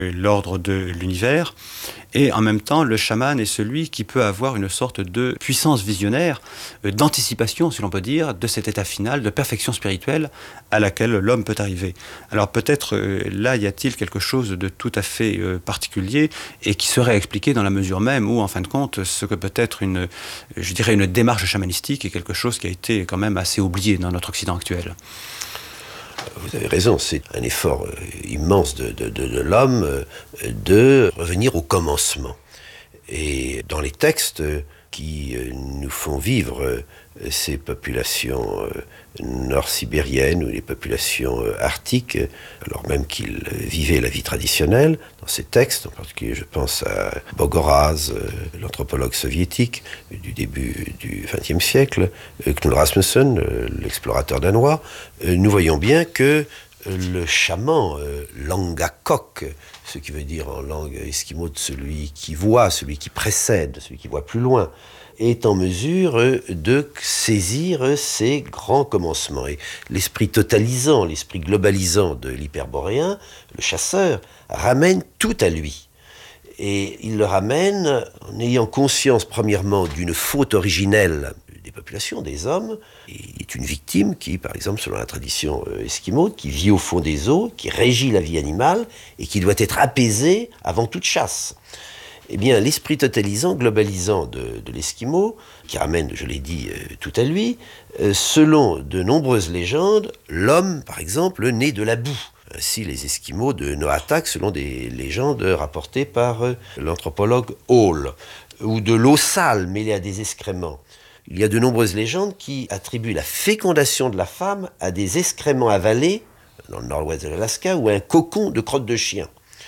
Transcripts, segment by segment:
l'ordre de l'univers. Et en même temps, le chaman est celui qui peut avoir une sorte de puissance visionnaire, d'anticipation, si l'on peut dire, de cet état final, de perfection spirituelle à laquelle l'homme peut arriver. Alors peut-être là, y a-t-il quelque chose de tout à fait particulier et qui serait expliqué dans la mesure même où, en fin de compte, ce que peut être une démarche chamanistique est quelque chose qui a été quand même assez oublié dans notre Occident actuel. Vous avez raison, c'est un effort immense de l'homme de revenir au commencement. Et dans les textes qui nous font vivre ces populations nord-sibériennes ou les populations arctiques, alors même qu'ils vivaient la vie traditionnelle, dans ces textes, en particulier je pense à Bogoraz, l'anthropologue soviétique du début du XXe siècle, Knud Rasmussen, l'explorateur danois, nous voyons bien que le chaman, l'angakok, ce qui veut dire en langue esquimaude celui qui voit, celui qui précède, celui qui voit plus loin, est en mesure de saisir ces grands commencements. Et l'esprit totalisant, l'esprit globalisant de l'hyperboréen, le chasseur, ramène tout à lui. Et il le ramène en ayant conscience, premièrement, d'une faute originelle des populations, des hommes. Il est une victime qui, par exemple, selon la tradition esquimaude, qui vit au fond des eaux, qui régit la vie animale et qui doit être apaisée avant toute chasse. Eh bien, l'esprit totalisant, globalisant de l'esquimau, qui ramène, je l'ai dit, tout à lui, selon de nombreuses légendes, l'homme, par exemple, naît de la boue. Ainsi, les Esquimaux de Noatak, selon des légendes rapportées par l'anthropologue Hall, ou de l'eau sale mêlée à des excréments. Il y a de nombreuses légendes qui attribuent la fécondation de la femme à des excréments avalés, dans le nord-ouest de l'Alaska, ou à un cocon de crotte de chien.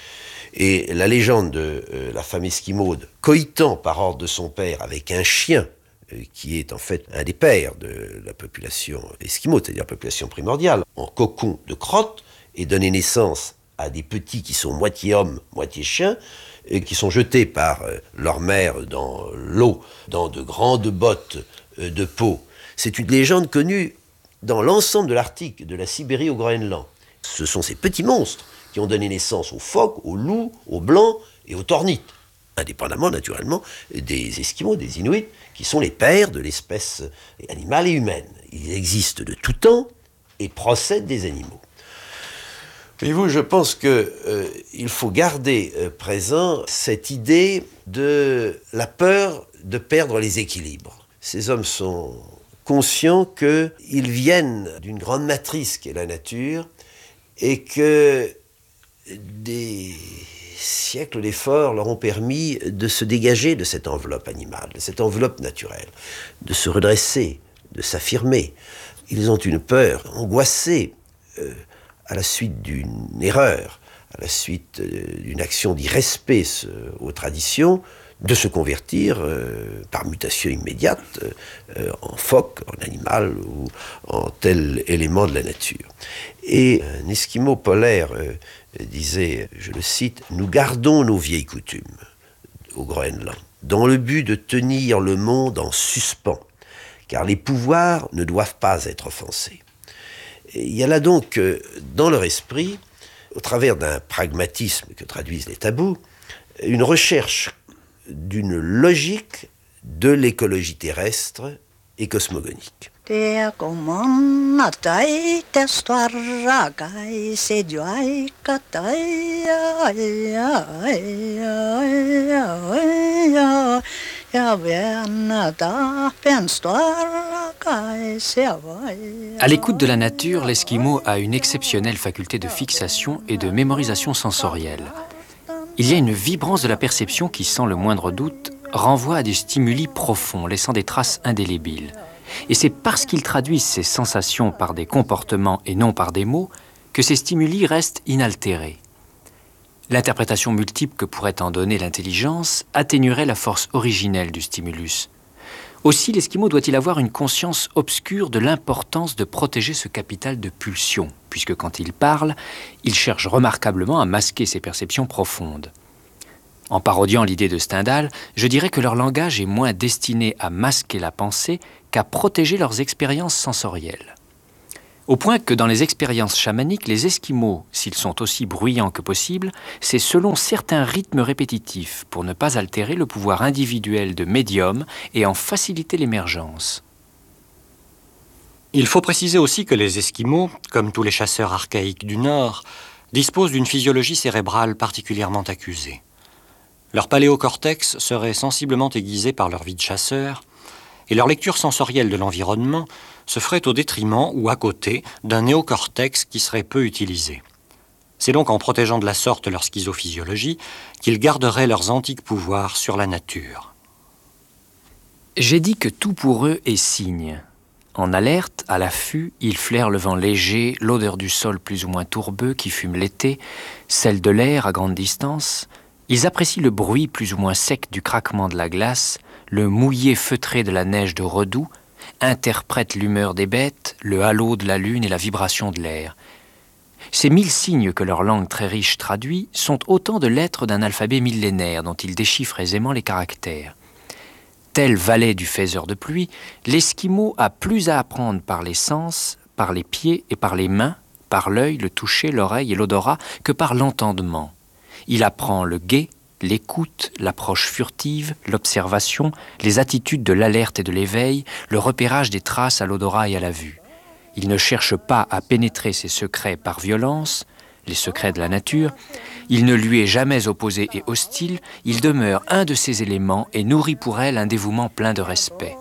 Et la légende de la femme esquimaude coïtant par ordre de son père avec un chien, qui est en fait un des pères de la population esquimaude, c'est-à-dire la population primordiale, en cocon de crotte, et donner naissance à des petits qui sont moitié hommes, moitié chiens, et qui sont jetés par leur mère dans l'eau, dans de grandes bottes de peau. C'est une légende connue dans l'ensemble de l'Arctique, de la Sibérie au Groenland. Ce sont ces petits monstres qui ont donné naissance aux phoques, aux loups, aux blancs et aux tornites, indépendamment naturellement des Esquimaux, des Inuits, qui sont les pères de l'espèce animale et humaine. Ils existent de tout temps et procèdent des animaux. Voyez-vous, je pense qu'il faut garder présent cette idée de la peur de perdre les équilibres. Ces hommes sont conscients qu'ils viennent d'une grande matrice qu'est la nature et que des siècles d'efforts leur ont permis de se dégager de cette enveloppe animale, de cette enveloppe naturelle, de se redresser, de s'affirmer. Ils ont une peur angoissée à la suite d'une erreur, à la suite d'une action d'irrespect aux traditions, de se convertir par mutation immédiate en phoque, en animal ou en tel élément de la nature. Et un Esquimau polaire disait, je le cite, « Nous gardons nos vieilles coutumes au Groenland, dans le but de tenir le monde en suspens, car les pouvoirs ne doivent pas être offensés. » Et il y a là donc, dans leur esprit, au travers d'un pragmatisme que traduisent les tabous, une recherche d'une logique de l'écologie terrestre et cosmogonique. À l'écoute de la nature, l'Esquimau a une exceptionnelle faculté de fixation et de mémorisation sensorielle. Il y a une vibrance de la perception qui, sans le moindre doute, renvoie à des stimuli profonds, laissant des traces indélébiles. Et c'est parce qu'ils traduisent ces sensations par des comportements et non par des mots que ces stimuli restent inaltérés. L'interprétation multiple que pourrait en donner l'intelligence atténuerait la force originelle du stimulus. Aussi, l'Esquimau doit-il avoir une conscience obscure de l'importance de protéger ce capital de pulsion, puisque quand il parle, il cherche remarquablement à masquer ses perceptions profondes. En parodiant l'idée de Stendhal, je dirais que leur langage est moins destiné à masquer la pensée qu'à protéger leurs expériences sensorielles. Au point que dans les expériences chamaniques, les Esquimaux, s'ils sont aussi bruyants que possible, c'est selon certains rythmes répétitifs pour ne pas altérer le pouvoir individuel de médium et en faciliter l'émergence. Il faut préciser aussi que les Esquimaux, comme tous les chasseurs archaïques du Nord, disposent d'une physiologie cérébrale particulièrement accusée. Leur paléocortex serait sensiblement aiguisé par leur vie de chasseur, et leur lecture sensorielle de l'environnement se ferait au détriment ou à côté d'un néocortex qui serait peu utilisé. C'est donc en protégeant de la sorte leur schizophysiologie qu'ils garderaient leurs antiques pouvoirs sur la nature. J'ai dit que tout pour eux est signe. En alerte, à l'affût, ils flairent le vent léger, l'odeur du sol plus ou moins tourbeux qui fume l'été, celle de l'air à grande distance. Ils apprécient le bruit plus ou moins sec du craquement de la glace, le mouillé feutré de la neige de redoux, interprètent l'humeur des bêtes, le halo de la lune et la vibration de l'air. Ces 1000 signes que leur langue très riche traduit sont autant de lettres d'un alphabet millénaire dont ils déchiffrent aisément les caractères. Tel valet du faiseur de pluie, l'Esquimau a plus à apprendre par les sens, par les pieds et par les mains, par l'œil, le toucher, l'oreille et l'odorat, que par l'entendement. Il apprend le guet, l'écoute, l'approche furtive, l'observation, les attitudes de l'alerte et de l'éveil, le repérage des traces à l'odorat et à la vue. Il ne cherche pas à pénétrer ses secrets par violence, les secrets de la nature. Il ne lui est jamais opposé et hostile, il demeure un de ses éléments et nourrit pour elle un dévouement plein de respect.